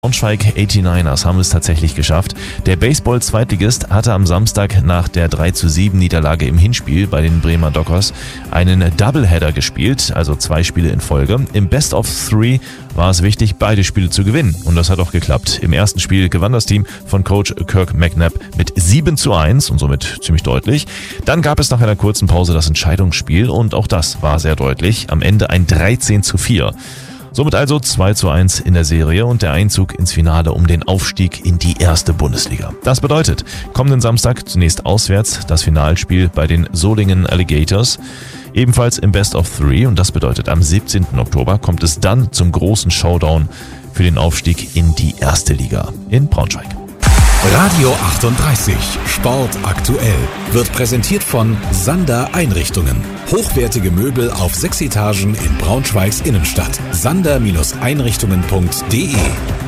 Braunschweig 89ers haben es tatsächlich geschafft. Der Baseball-Zweitligist hatte am Samstag nach der 3:7 Niederlage im Hinspiel bei den Bremer Dockers einen Doubleheader gespielt, also 2 Spiele in Folge. Im Best of 3 war es wichtig, beide Spiele zu gewinnen. Und das hat auch geklappt. Im ersten Spiel gewann das Team von Coach Kirk McNabb mit 7:1 und somit ziemlich deutlich. Dann gab es nach einer kurzen Pause das Entscheidungsspiel und auch das war sehr deutlich. Am Ende ein 13:4. Somit also 2:1 in der Serie und der Einzug ins Finale um den Aufstieg in die erste Bundesliga. Das bedeutet, kommenden Samstag zunächst auswärts das Finalspiel bei den Solingen Alligators, ebenfalls im Best of 3 und das bedeutet, am 17. Oktober kommt es dann zum großen Showdown für den Aufstieg in die erste Liga in Braunschweig. Radio 38 Sport aktuell wird präsentiert von Sander Einrichtungen. Hochwertige Möbel auf 6 Etagen in Braunschweigs Innenstadt. sander-einrichtungen.de